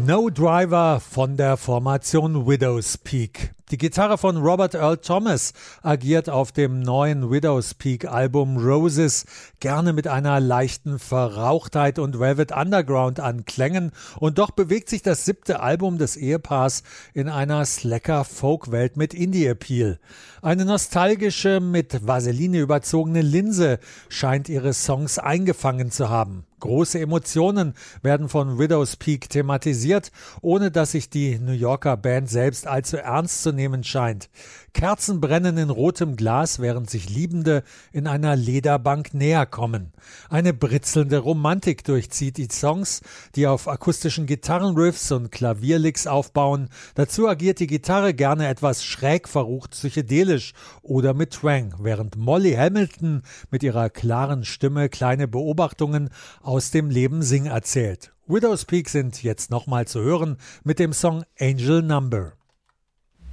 No Driver von der Formation Widow's Peak. Die Gitarre von Robert Earl Thomas agiert auf dem neuen Widow's Peak Album Roses gerne mit einer leichten Verrauchtheit und Velvet Underground Anklängen, und doch bewegt sich das 7. Album des Ehepaars in einer slacker Folkwelt mit Indie-Appeal. Eine nostalgische, mit Vaseline überzogene Linse scheint ihre Songs eingefangen zu haben. Große Emotionen werden von Widow's Peak thematisiert, ohne dass sich die New Yorker Band selbst allzu ernst zu nehmen scheint. Kerzen brennen in rotem Glas, während sich Liebende in einer Lederbank näher kommen. Eine britzelnde Romantik durchzieht die Songs, die auf akustischen Gitarrenriffs und Klavierlicks aufbauen. Dazu agiert die Gitarre gerne etwas schräg verrucht psychedelisch oder mit Twang, während Molly Hamilton mit ihrer klaren Stimme kleine Beobachtungen aus dem Leben erzählt. Widow's Peak sind jetzt nochmal zu hören mit dem Song Angel Number.